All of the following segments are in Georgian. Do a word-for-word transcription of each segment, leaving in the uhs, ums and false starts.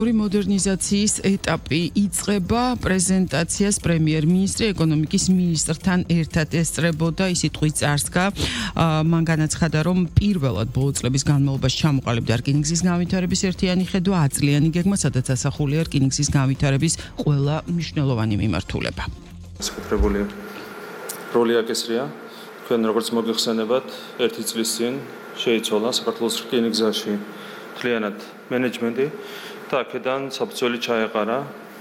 მოდერნიზაციის ეტაპი იწყება პრეზენტაციას პრემიერ-მინისტრი ეკონომიკის მინისტრთან ერთად ესწრებოდა ის სიტყვით წარსდგა მან განაცხადა რომ პირველად ბოლო წლების განმავლობაში ჩამოყალიბდა რკინიგზის განვითარების ერთიანი ხედვა აწლიანი გეგმა სადაც ასახულია რკინიგზის განვითარების ყველა მნიშვნელოვანი მიმართულება. საკუთრებული როლი აკისრია თქვენ როგორც მოგიხსენებათ ერთი წლის წინ შეიცვალა საქართველოს რკინიგზაში მთლიანად მენეჯმენტი და აქედან საფუძველი ჩაეყარა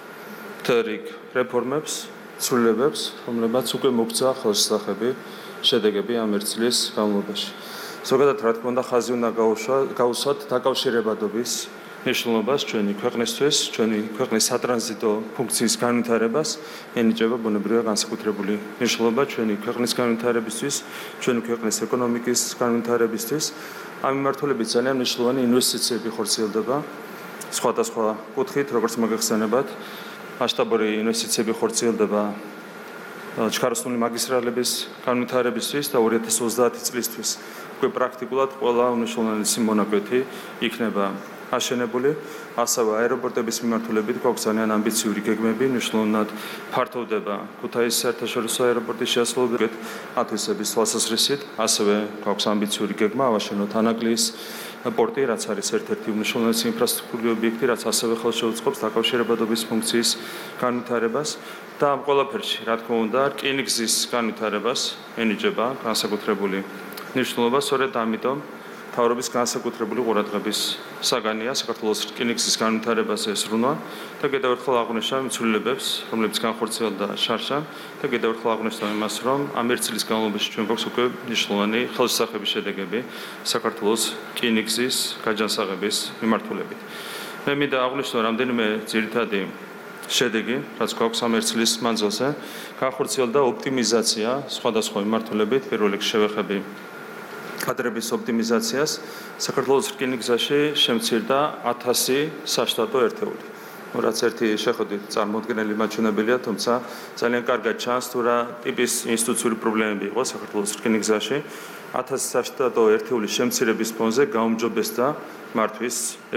რიგ რეფორმებს, ცვლილებებს, რომლებიც უკვე მოგცა ხელშესახები შედეგები ამ ერთ წლის განმავლობაში. ზოგადად, რა თქმა უნდა, ხაზი უნდა გაუსვათ დაკავშირებადობის მნიშვნელობას ჩვენი ქვეყნისთვის, ჩვენი ქვეყნის სატრანზიტო ფუნქციის განვითარებას, ენიჭება ბუნებრივია განსაკუთრებული მნიშვნელობა ჩვენი ქვეყნის განვითარებისთვის, ჩვენი ქვეყნის ეკონომიკის განვითარებისთვის. ამ მიმართულებით ძალიან მნიშვნელოვანი ინვესტიციები ხორციელდება. სხვადასხვა კუთხით, როგორც მოგეხსენებათ, მასშტაბური ინვესტიციები ხორციელდება ჩქაროსნული მაგისტრალების განვითარებისთვის და ორი ათას ოცდაათი წლისთვის უკვე პრაქტიკულად ყველა უმნიშვნელოვანესი მონაკვეთი იქნება აშენებული. ასევე აეროპორტების მიმართულებით გვაქვს ძალიან ამბიციური გეგმები, მნიშვნელოვნად ფართოვდება ქუთაისის საერთაშორისო აეროპორტის შესაძლებლობა ათვისების თვალსაზრისით, ასევე გვაქვს ამბიციური გეგმა ავაშენოთ ანაკლიის პორტი, რაც არის ერთ-ერთი უმნიშვნელოვანესი ინფრასტრუქტურული ობიექტი, რაც ასევე ხელს შეუწყობს დაკავშირებადობის ფუნქციის განვითარებას და ამ ყველაფერში, რა თქმა უნდა, რკინიგზის განვითარებას ენიჭება განსაკუთრებული მნიშვნელობა, სწორედ ამიტომ მთავრობის განსაკუთრებული ყურადღების საგანია საქართველოს რკინიგზის განვითარებაზე ზრუნვა და კიდევ ერთხელ აღვნიშნავ იმ ცვლილებებს, რომლებიც განხორციელდა შარშან და კიდევ ერთხელ აღვნიშნავ იმას, რომ ამ ერთ წლის განმავლობაში ჩვენ გვაქვს უკვე მნიშვნელოვანი ხელშესახების შედეგები საქართველოს რკინიგზის გაჯანსაღების მიმართულებით. მე მინდა აღვნიშნო რამდენიმე ძირითადი შედეგი, რაც გვაქვს ამ ერთ წლის მანძილზე, განხორციელდა ოპტიმიზაცია სხვადასხვა მიმართულებით, პირველ რიგში შევეხები კადრების ოპტიმიზაციას. საქართველოს რკინიგზაში შემცირდა ათასი საშტატო ერთეული. რაც ერთი შეხედვით წარმოუდგენელი მაჩვენებელია, თუმცა ძალიან კარგად ჩანს თუ რა ტიპის ინსტიტუციური პრობლემები იყო საქართველოს რკინიგზაში. ათასი საშტატო ერთეულის შემცირების ფონზე გაუმჯობესდა მართვის